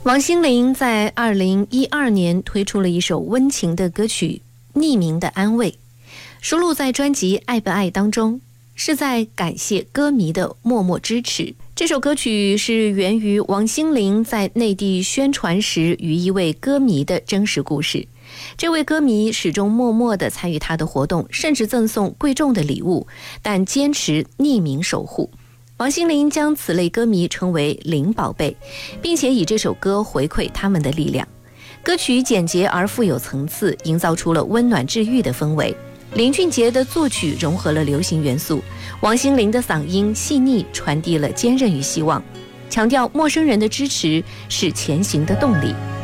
王心凌在2012年推出了一首温情的歌曲《匿名的安慰》，收录在专辑《爱不爱》当中，是在感谢歌迷的默默支持。这首歌曲是源于王心凌在内地宣传时与一位歌迷的真实故事。这位歌迷始终默默地参与他的活动，甚至赠送贵重的礼物，但坚持匿名守护。王心凌将此类歌迷称为零宝贝，并且以这首歌回馈他们的力量。歌曲简洁而富有层次，营造出了温暖治愈的氛围。林俊杰的作曲融合了流行元素，王心凌的嗓音细腻，传递了坚韧与希望，强调陌生人的支持是前行的动力。